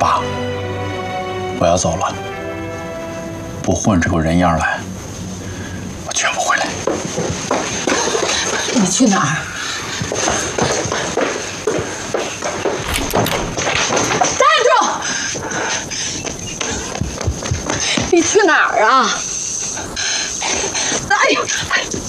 爸，我要走了，不混出个人样来，我绝不回来。 你去哪儿？站住！你去哪儿啊？哎呀！